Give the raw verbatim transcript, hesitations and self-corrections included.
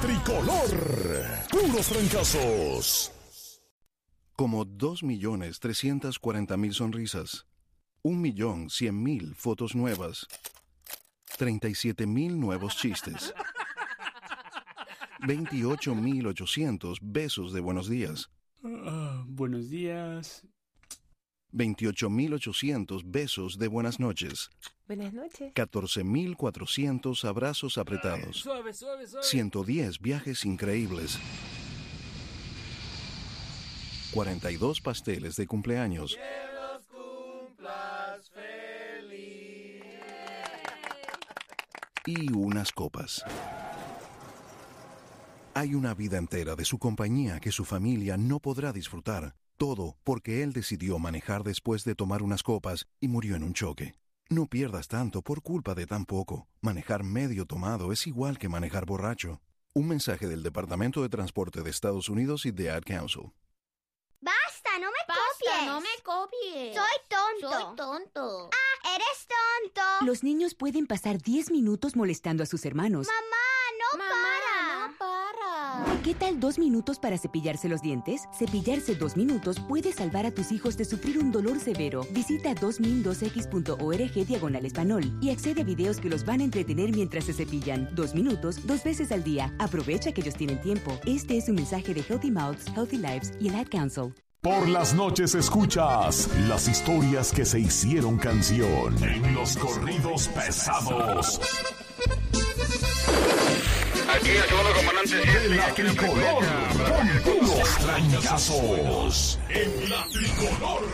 tricolor. Puros fracasos. Como dos millones trescientas cuarenta mil sonrisas, un millón cien mil fotos nuevas, treinta y siete mil nuevos chistes, veintiocho mil ochocientos besos de buenos días. Uh, buenos días. veintiocho mil ochocientos besos de buenas noches. Buenas noches. catorce mil cuatrocientos abrazos apretados. Suave, suave, suave. ciento diez viajes increíbles. cuarenta y dos pasteles de cumpleaños. Que los cumplas feliz. Y unas copas. Hay una vida entera de su compañía que su familia no podrá disfrutar. Todo porque él decidió manejar después de tomar unas copas y murió en un choque. No pierdas tanto por culpa de tan poco. Manejar medio tomado es igual que manejar borracho. Un mensaje del Departamento de Transporte de Estados Unidos y de Ad Council. ¡Basta! ¡No me Basta, copies! no me copies. Soy tonto. Soy tonto. ¡Ah! ¡Eres tonto! Los niños pueden pasar diez minutos molestando a sus hermanos. ¡Mamá! ¡No Mamá, para! no para. ¿Qué tal dos minutos para cepillarse los dientes? Cepillarse dos minutos puede salvar a tus hijos de sufrir un dolor severo. Visita dos min dos x punto org diagonal español y accede a videos que los van a entretener mientras se cepillan. Dos minutos, dos veces al día. Aprovecha que ellos tienen tiempo. Este es un mensaje de Healthy Mouths, Healthy Lives y el Ad Council. Por las noches escuchas las historias que se hicieron canción en los corridos pesados. Aquí el segundo comandante De la tricolor, con puros trancazos. En la tricolor.